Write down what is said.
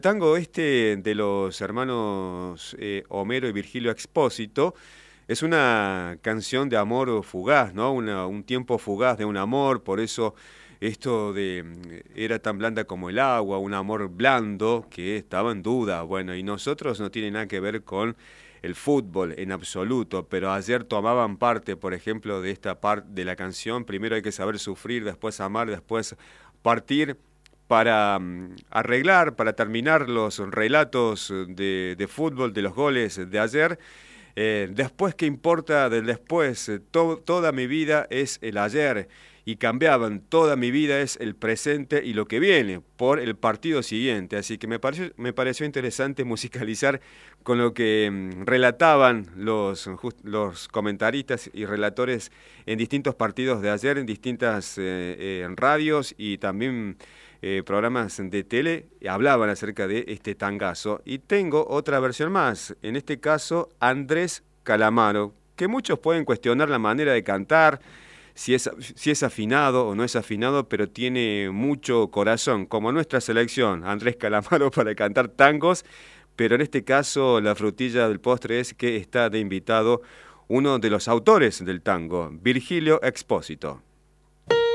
Tango este de los hermanos Homero y Virgilio Expósito es una canción de amor fugaz, ¿no? Un tiempo fugaz de un amor, por eso esto de era tan blanda como el agua, un amor blando que estaba en duda. Bueno, y nosotros no tiene nada que ver con el fútbol en absoluto, pero ayer tomaban parte, por ejemplo, de esta parte de la canción. Primero hay que saber sufrir, después amar, después partir para arreglar, para terminar los relatos de fútbol, de los goles de ayer. Después, ¿qué importa del después? Toda mi vida es el ayer y cambiaban, toda mi vida es el presente y lo que viene por el partido siguiente. Así que me pareció interesante musicalizar con lo que relataban los comentaristas y relatores en distintos partidos de ayer, en distintas radios y también programas de tele, hablaban acerca de este tangazo. Y tengo otra versión más, en este caso Andrés Calamaro, que muchos pueden cuestionar la manera de cantar, si es afinado o no es afinado, pero tiene mucho corazón, como nuestra selección, Andrés Calamaro para cantar tangos, pero en este caso la frutilla del postre es que está de invitado uno de los autores del tango, Virgilio Expósito.